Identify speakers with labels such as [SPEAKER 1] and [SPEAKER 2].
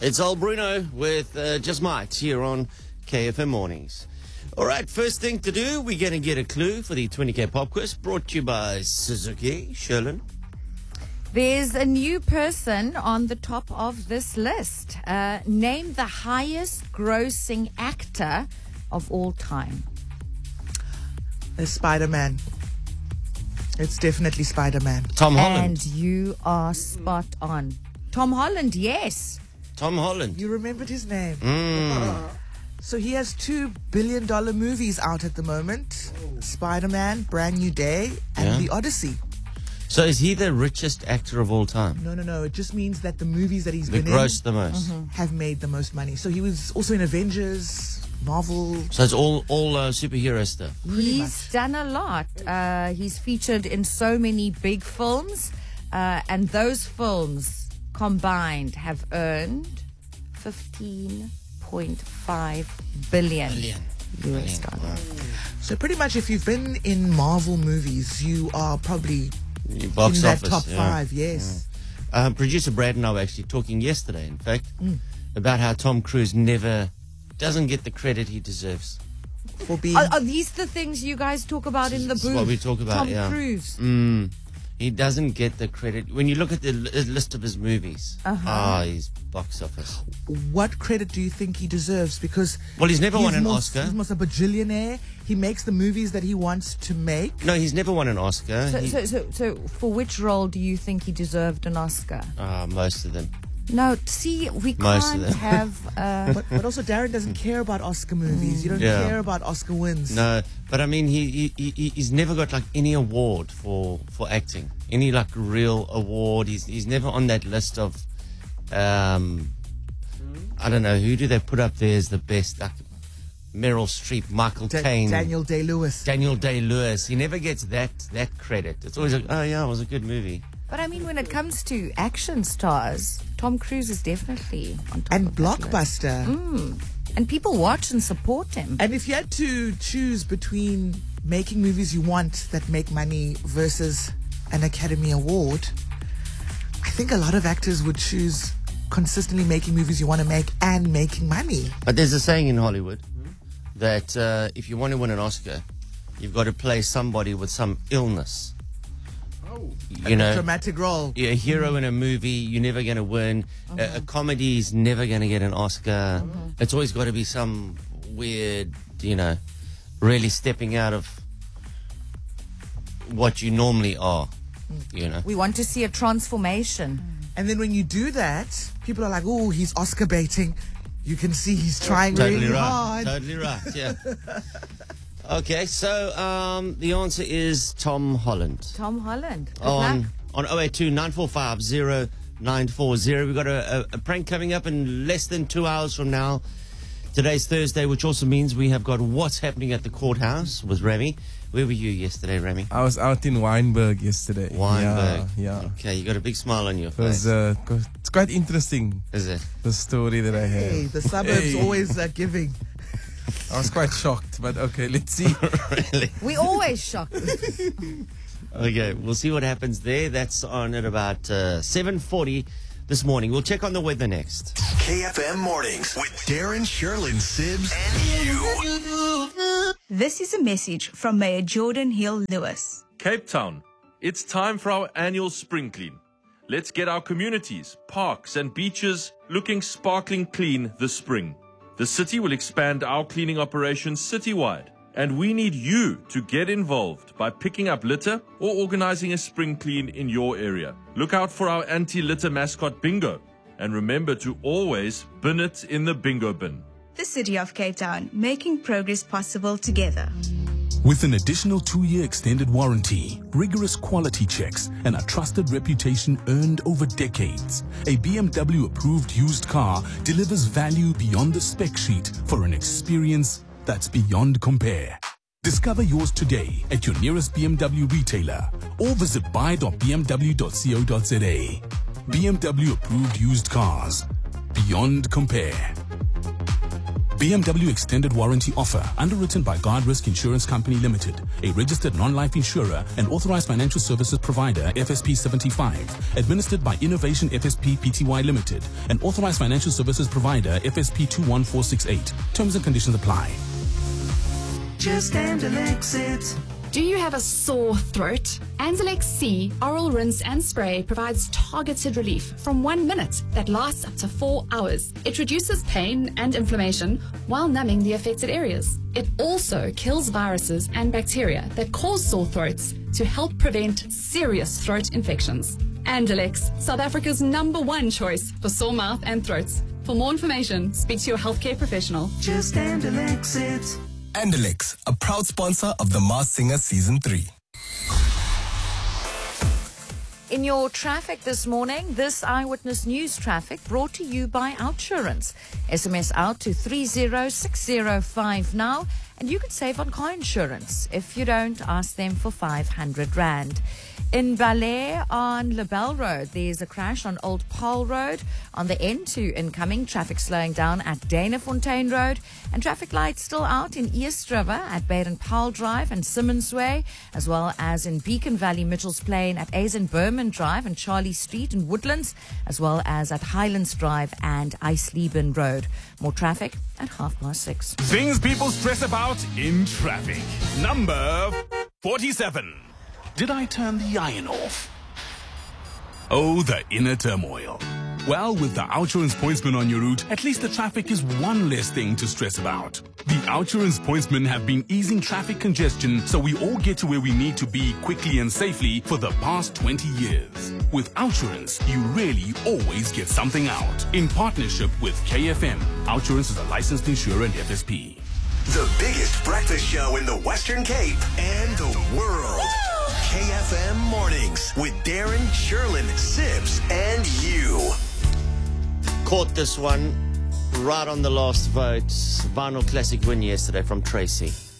[SPEAKER 1] It's old Bruno with Just Might here on KFM Mornings. All right, first thing to do, we're going to get a clue for the 20K Pop Quiz, brought to you by Suzuki. Sherlyn?
[SPEAKER 2] There's a new person on the top of this list. Name the highest grossing actor of all time.
[SPEAKER 3] Spider-Man. It's definitely Spider-Man.
[SPEAKER 1] Tom Holland.
[SPEAKER 2] And you are spot on. Tom Holland, yes.
[SPEAKER 1] Tom Holland.
[SPEAKER 3] You remembered his name. So he has $2 billion movies out at the moment. Spider-Man, Brand New Day, and The Odyssey.
[SPEAKER 1] So is he the richest actor of all time?
[SPEAKER 3] No. It just means that the movies that he's
[SPEAKER 1] The
[SPEAKER 3] been
[SPEAKER 1] gross
[SPEAKER 3] in
[SPEAKER 1] the most.
[SPEAKER 3] have made the most money. So he was also in Avengers, Marvel.
[SPEAKER 1] So it's all superhero stuff.
[SPEAKER 2] He's done a lot. He's featured in so many big films, and those films combined have earned 15.5 billion US dollars.
[SPEAKER 3] So pretty much if you've been in Marvel movies, you are probably
[SPEAKER 1] Box
[SPEAKER 3] in that
[SPEAKER 1] office,
[SPEAKER 3] top
[SPEAKER 1] yeah.
[SPEAKER 3] 5, yes.
[SPEAKER 1] Producer Brad and I were actually talking yesterday, in fact, about how Tom Cruise never doesn't get the credit he deserves.
[SPEAKER 3] For being
[SPEAKER 2] Are these the things you guys talk about in the
[SPEAKER 1] This
[SPEAKER 2] booth?
[SPEAKER 1] is what we talk about,
[SPEAKER 2] Tom
[SPEAKER 1] yeah.
[SPEAKER 2] Cruise.
[SPEAKER 1] He doesn't get the credit. When you look at the list of his movies, his box office.
[SPEAKER 3] what credit do you think he deserves? Because
[SPEAKER 1] Well, he's never won an Oscar.
[SPEAKER 3] He's almost a bajillionaire. He makes the movies that he wants to make.
[SPEAKER 1] No, he's never won an Oscar.
[SPEAKER 2] So for which role do you think he deserved an Oscar?
[SPEAKER 1] Most of them.
[SPEAKER 2] No, see, we
[SPEAKER 1] Most of
[SPEAKER 2] can't
[SPEAKER 1] them.
[SPEAKER 2] have...
[SPEAKER 3] But also Darren doesn't care about Oscar movies. You don't
[SPEAKER 1] Yeah.
[SPEAKER 3] care about Oscar wins.
[SPEAKER 1] No, but I mean, he's never got like any award for acting, any like real award. He's never on that list of, I don't know, who do they put up there as the best? Like Meryl Streep, Michael Caine,
[SPEAKER 3] Daniel Day-Lewis.
[SPEAKER 1] Daniel Day-Lewis. He never gets that credit. It's always like, oh yeah, it was a good movie.
[SPEAKER 2] But I mean, when it comes to action stars, Tom Cruise is definitely on top
[SPEAKER 3] And
[SPEAKER 2] of that list.
[SPEAKER 3] Blockbuster.
[SPEAKER 2] And people watch and support him.
[SPEAKER 3] And if you had to choose between making movies you want that make money versus an Academy Award, I think a lot of actors would choose consistently making movies you want to make and making money.
[SPEAKER 1] But there's a saying in Hollywood that if you want to win an Oscar, you've got to play somebody with some illness. You know,
[SPEAKER 3] Dramatic role.
[SPEAKER 1] a hero in a movie, you're never going to win. A comedy is never going to get an Oscar. It's always got to be some weird, really stepping out of what you normally are,
[SPEAKER 2] We want to see a transformation.
[SPEAKER 3] And then when you do that, people are like, oh, he's Oscar baiting. You can see he's trying
[SPEAKER 1] Totally
[SPEAKER 3] really
[SPEAKER 1] right.
[SPEAKER 3] hard.
[SPEAKER 1] Totally right, yeah. Okay, so the answer is Tom Holland.
[SPEAKER 2] Tom Holland. Good
[SPEAKER 1] On
[SPEAKER 2] luck.
[SPEAKER 1] 082-945-0940. We've got a prank coming up in less than 2 hours from now. Today's Thursday, which also means we have got What's Happening at the Courthouse with Remy. Where were you yesterday, Remy?
[SPEAKER 4] I was out in Wynberg yesterday.
[SPEAKER 1] Wynberg.
[SPEAKER 4] Yeah.
[SPEAKER 1] Okay, you got a big smile on your
[SPEAKER 4] It was,
[SPEAKER 1] face.
[SPEAKER 4] it's quite interesting,
[SPEAKER 1] Is it?
[SPEAKER 4] the story that I have.
[SPEAKER 3] Hey, the suburbs
[SPEAKER 4] Hey.
[SPEAKER 3] always giving.
[SPEAKER 4] I was quite shocked, but okay, let's see.
[SPEAKER 1] Really?
[SPEAKER 2] We always shocked.
[SPEAKER 1] Okay, we'll see what happens there. That's on at about 7:40 this morning. We'll check on the weather next.
[SPEAKER 5] KFM Mornings with Darren, Sherlyn, Sibbs, and you.
[SPEAKER 6] This is a message from Mayor Jordan Hill Lewis.
[SPEAKER 7] Cape Town, it's time for our annual spring clean. Let's get our communities, parks and beaches looking sparkling clean this spring. The city will expand our cleaning operations citywide, and we need you to get involved by picking up litter or organizing a spring clean in your area. Look out for our anti-litter mascot bingo, and remember to always bin it in the bingo bin.
[SPEAKER 6] The City of Cape Town, making progress possible together.
[SPEAKER 8] With an additional 2-year extended warranty, rigorous quality checks, and a trusted reputation earned over decades, a BMW-approved used car delivers value beyond the spec sheet for an experience that's beyond compare. Discover yours today at your nearest BMW retailer or visit buy.bmw.co.za. BMW-approved used cars, beyond compare. BMW Extended Warranty Offer, underwritten by Guard Risk Insurance Company Limited, a registered non-life insurer and authorized financial services provider, FSP 75, administered by Innovation FSP Pty Limited, an authorized financial services provider, FSP 21468. Terms and conditions apply.
[SPEAKER 9] Just Andalex it.
[SPEAKER 10] Do you have a sore throat? Andalex C Oral Rinse and Spray provides targeted relief from 1 minute that lasts up to 4 hours. It reduces pain and inflammation while numbing the affected areas. It also kills viruses and bacteria that cause sore throats to help prevent serious throat infections. Andalex, South Africa's #1 choice for sore mouth and throats. For more information, speak to your healthcare professional.
[SPEAKER 9] Just Andalex it.
[SPEAKER 5] Andalex, a proud sponsor of The Masked Singer Season 3.
[SPEAKER 2] In your traffic this morning, this Eyewitness News traffic brought to you by Outsurance. SMS out to 306059 now, and you can save on car insurance. If you don't, ask them for 500 Rand. In Ballet on Labelle Road, there's a crash on Old Paul Road. On the N2 incoming, traffic slowing down at Danafontein Road. And traffic lights still out in East River at Baden-Powell Drive and Simmons Way, as well as in Beacon Valley, Mitchell's Plain at Azen Berman Drive and Charlie Street in Woodlands, as well as at Highlands Drive and Eisleben Road. More traffic at 6:30.
[SPEAKER 8] Things people stress about in traffic. Number 47. Did I turn the iron off? Oh, the inner turmoil. Well, with the Outsurance Pointsman on your route, at least the traffic is one less thing to stress about. The Outsurance Pointsmen have been easing traffic congestion so we all get to where we need to be quickly and safely for the past 20 years. With Outsurance, you really always get something out. In partnership with KFM, Outsurance is a licensed insurer and FSP.
[SPEAKER 5] The biggest breakfast show in the Western Cape and the world. KFM Mornings with Darren, Sherlin, Sibs, and you.
[SPEAKER 1] Caught this one right on the last vote. Vinyl Classic win yesterday from Tracy.